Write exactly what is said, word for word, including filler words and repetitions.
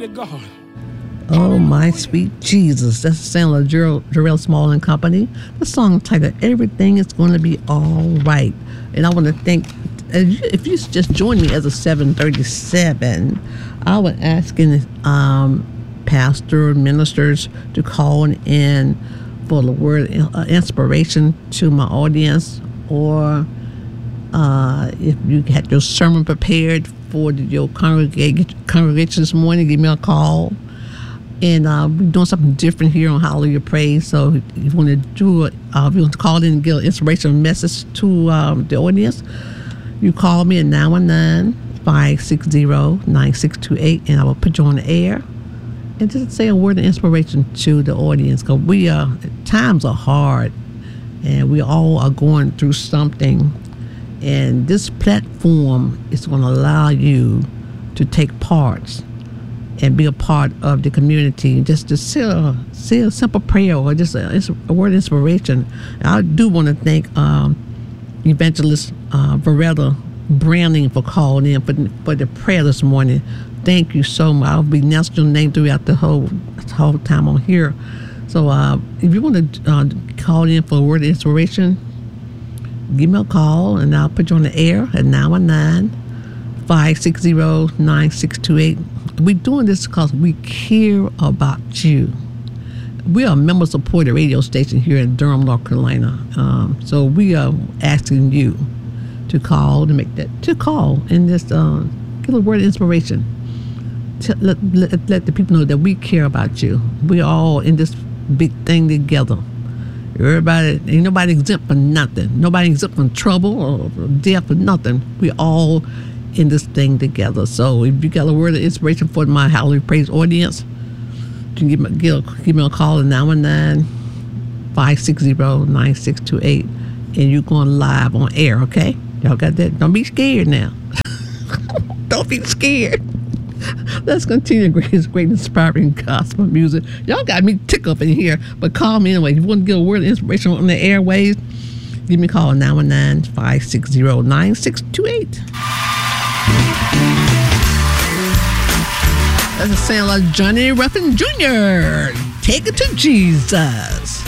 to God. Oh, my sweet Jesus. That's the sound of Jarrell, Jarrell Small and Company. The song titled, Everything is Going to Be All Right. And I want to thank, if you just joined me as a seven thirty-seven, I was asking um, pastor, ministers to call in for the word uh, inspiration to my audience, or uh, if you had your sermon prepared for your congregation, congregation this morning, give me a call. And uh, we're doing something different here on Hallelujah Praise. So if you want to do it, uh, if you want to call in and give an inspirational message to um, the audience, you call me at nine one nine, five six zero, nine six two eight, and I will put you on the air and just say a word of inspiration to the audience. Because we are, times are hard, and we all are going through something. And this platform is going to allow you to take parts and be a part of the community, just to say a, say a simple prayer or just a, a word of inspiration. I do want to thank um, Evangelist uh, Veretta Browning for calling in for, for the prayer this morning. Thank you so much. I'll be announcing your name throughout the whole, the whole time on here. So uh, if you want to uh, call in for a word of inspiration, give me a call and I'll put you on the air at nine one nine, five six zero, nine six two eight. We're doing this because we care about you. We are a member-supported radio station here in Durham, North Carolina. Um, so we are asking you to call, to make that, to call and just uh, give a word of inspiration. To let, let, let the people know that we care about you. We're all in this big thing together. Everybody, ain't nobody exempt from nothing. Nobody exempt from trouble or death or nothing. We all in this thing together. So if you got a word of inspiration for my Hallelujah Praise audience, you can give me, give, give me a call at nine one nine, five six zero, nine six two eight, and you're going live on air, okay? Y'all got that? Don't be scared now. Don't be scared. Let's continue great, great inspiring gospel music. Y'all got me tickled in here, but call me anyway. If you want to get a word of inspiration on the airwaves, give me a call at nine one nine, five six zero, nine six two eight. That's a sound like Johnny Ruffin Junior Take it to Jesus.